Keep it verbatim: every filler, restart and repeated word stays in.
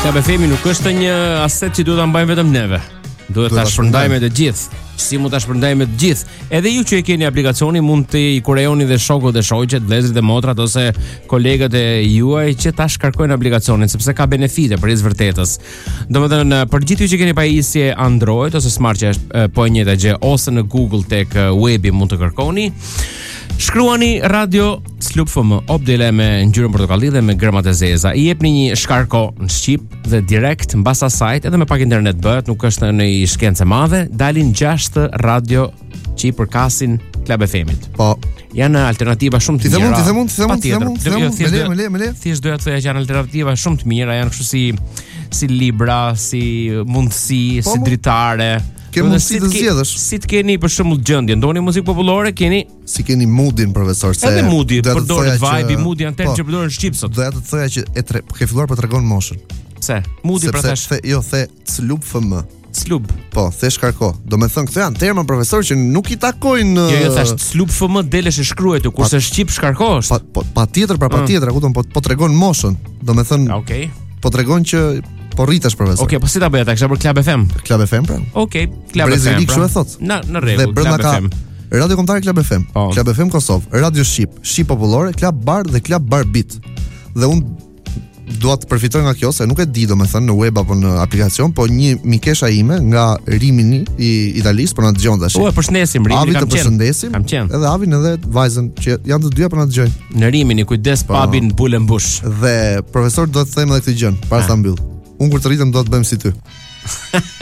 Club F M nuk është një aset që duhet ta mbajmë vetëm neve. Duhet ta shpërndajmë të gjithë. Si mund ta shpërndajmë me të gjithë. Edhe ju që e keni aplikacionin mund të i kurajoni dhe shokut dhe shoqet, vëllezërit dhe motrat ose kolegët e juaj që ta shkarkojnë aplikacionin sepse ka benefite për të vërtetës. Domethënë për gjithë ju që keni pajisje Android ose Smart që është po e njëjta gjë ose në Google tek webi mund të kërkoni. Shkruani Radio Slub F M Obdele me ngjyrën portokalli dhe me gërmat e zeza. I jepni një shkarko në shqip dhe direkt mbas asaj edhe me pak internet bëhet, nuk është në një shkencë e madhe, dalin gjashtë radio që i përkasin Club F M-it. Po, janë alternativa shumë të mira. Ti themun, ti themun, ti themun, ti themun, ti themun, me le, me le, me le. Thjesht doja të thoya që janë alternativa shumë të mira, janë kështu si si libra, si mundësi, si dritare. Ke mundësi të zgjedhësh. Si të keni për shembull gjendje, ndoni muzikë popullore, keni si keni moodin profesor se. Edhe moodi, përdoret vibe, moodi janë termë që përdoren në shqip sot. Doja të thoya që e tre, ke filluar po tregon moshën. Pse? Moodi pra tash. Sepse jo the Slub F M. Slub. Po, the shkarko. Do me thënë këto janë terma profesor që nuk i takojnë. Jo, jo, thash Slub F M delesh e shkruajtur, kurse shqip shkarko është. Pa po patjetër, pra patjetër, a kupton, po po tregon moshën. Do me thënë. Okej. Po tregon që po rritesh profesor. Okej, po si ta bëja ta kisha për Club F M? Club F M pra. Okej, Club F M. Brezi kështu e thot. Na në rregull, Club F M. Radio Kombëtare Club F M, oh. Club F M Kosovë, Radio Shqip, Shqip Popullore, Club Bar dhe Club Bar Beat. Dhe unë dua të përfitoj nga kjo se nuk e di domethënë në web apo në aplikacion, po një mikesha ime nga Rimini i Italisë po na dëgjon tash. O, përshëndesim Rimini, kam qenë. Përshëndesim. Kam qenë. Edhe Avin edhe vajzën që janë të dyja po na dëgjojnë. Në Rimini, kujdes pubin Bulembush. Dhe profesor do të them edhe këtë gjën para sa mbyll. Unë kur të rritem do të bëjmë si ty.